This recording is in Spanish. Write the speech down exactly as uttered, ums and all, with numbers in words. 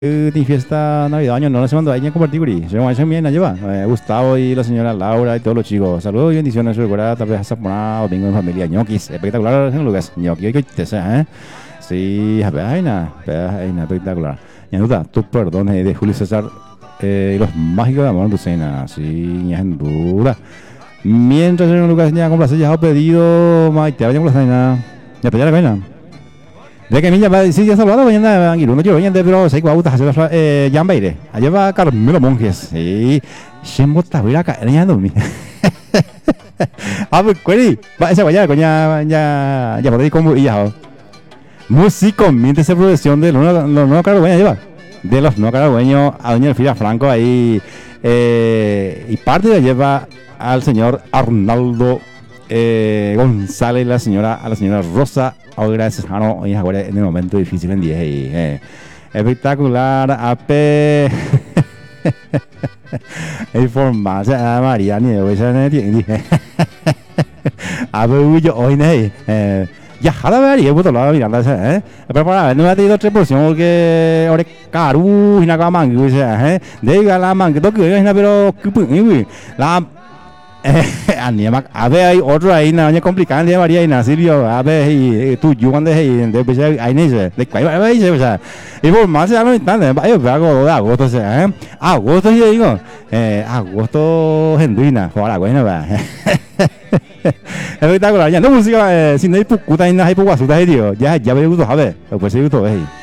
Ni fiesta navideña, no la semana de año compartir. Yo me bien la lleva. Eh, Gustavo y la señora Laura y todos los chicos. Saludos y bendiciones. Recuerda tal vez hasta por domingo en familia. Ñoquis, espectacular en Lucas. Ñoqui, que te sea, ¿eh? Sí, a ver, hay nada, hay nada espectacular. Y duda, tu perdón eh, de Julio César eh, y los mágicos de amor en tu cena. Sí, ya en duda. Mientras el señor Lucas ya complace, ya ha pedido. Maite, vaya con la cena. Ya pedí la cena. De que mi llama, sí, ya salvado, mañana, Anguilo, no quiero, mañana, pero sé que va a gustar hacer eh, Llama Aire. Allá va Carmelo Monjes. Sí, siempre está bien acá, ya dormí. Ah, pues, cueri, va esa vaya, coña, ya, ya por ahí como y ya. Músico, mientras esa producción de los nuevos caragüeños lleva. De los nuevos caragüeños a doña Elfira Franco ahí. Eh, y parte de lleva al señor Arnaldo eh, González, la señora, a la señora Rosa. Ahora gracias, Jano, hoy ahora en el momento difícil en diez eh. Espectacular, A P. Información a María ni de esa dije. A ver, yo hoy ne. Ya jala ver y he puesto la miranda eh. Pero para no ha tenido tres porciones porque ahora caru y na camang eh. De la man que toque es pero la a ver, hay otro ahí, no es complicado, de María y Silvio, a ver, y tú, yo cuando es de pues ahí ni se, de cuál va a ir, o sea, y por más ya no entiende, vaya, algo de agosto, o sea, ¿eh? Agosto, yo digo, eh, agosto, Hendrina, por la buena, va. Espectacular, ya no música, sin ir pucuta y nada, hay poco asusta, tío, ya, ya veo, a ver, pues sí, todo ahí.